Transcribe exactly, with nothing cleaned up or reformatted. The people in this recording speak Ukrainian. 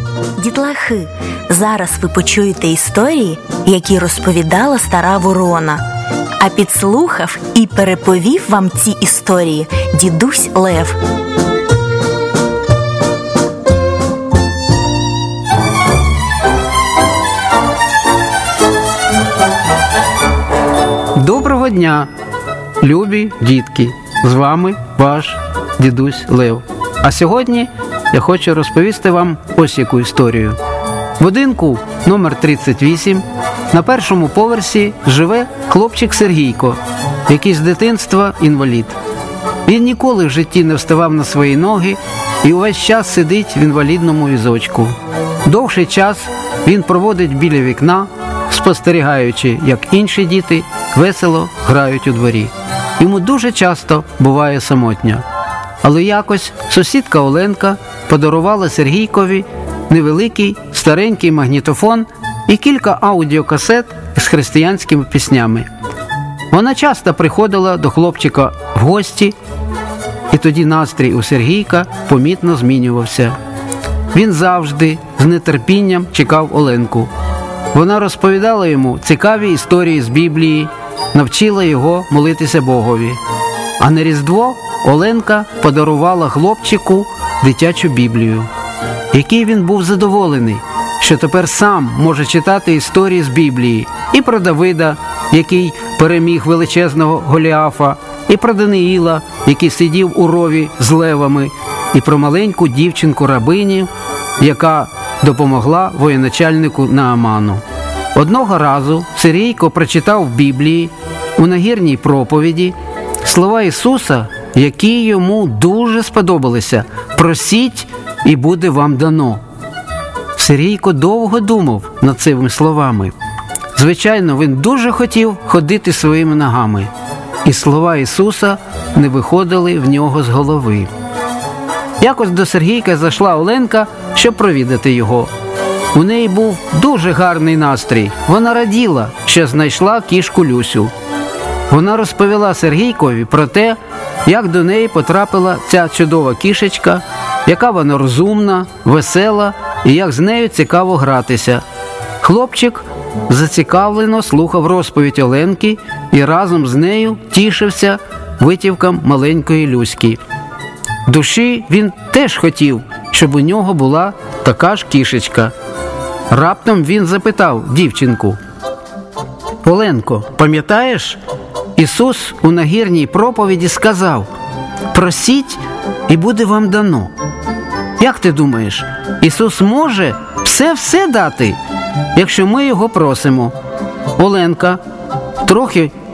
Дітлахи, зараз ви почуєте історії, які розповідала стара ворона. А підслухав і переповів вам ці історії дідусь Лев. Доброго дня, любі дітки! З вами ваш дідусь Лев. А сьогодні я хочу розповісти вам ось яку історію. В будинку номер тридцять вісім на першому поверсі живе хлопчик Сергійко, який з дитинства інвалід. Він ніколи в житті не вставав на свої ноги і увесь час сидить в інвалідному візочку. Довший час він проводить біля вікна, спостерігаючи, як інші діти весело грають у дворі. Йому дуже часто буває самотньо. Але якось сусідка Оленка подарувала Сергійкові невеликий старенький магнітофон і кілька аудіокасет з християнськими піснями. Вона часто приходила до хлопчика в гості, і тоді настрій у Сергійка помітно змінювався. Він завжди з нетерпінням чекав Оленку. Вона розповідала йому цікаві історії з Біблії, навчила його молитися Богові. А на Різдво Оленка подарувала хлопчику дитячу Біблію. Який він був задоволений, що тепер сам може читати історії з Біблії. І про Давида, який переміг величезного Голіафа, і про Даниїла, який сидів у рові з левами, і про маленьку дівчинку-рабиню, яка допомогла воєначальнику Нааману. Одного разу Сергійко прочитав в Біблії у нагірній проповіді слова Ісуса, які йому дуже сподобалися: «Просіть, і буде вам дано». Сергійко довго думав над цими словами. Звичайно, він дуже хотів ходити своїми ногами, і слова Ісуса не виходили в нього з голови. Якось до Сергійка зайшла Оленка, щоб провідати його. У неї був дуже гарний настрій. Вона раділа, що знайшла кішку Люсю. Вона розповіла Сергійкові про те, як до неї потрапила ця чудова кішечка, яка вона розумна, весела і як з нею цікаво гратися. Хлопчик зацікавлено слухав розповідь Оленки і разом з нею тішився витівкам маленької Люськи. В душі він теж хотів, щоб у нього була така ж кішечка. Раптом він запитав дівчинку: «Оленко, пам'ятаєш, Ісус у нагірній проповіді сказав: "Просіть, і буде вам дано"? Як ти думаєш, Ісус може все-все дати, якщо ми Його просимо?» Оленка, трохи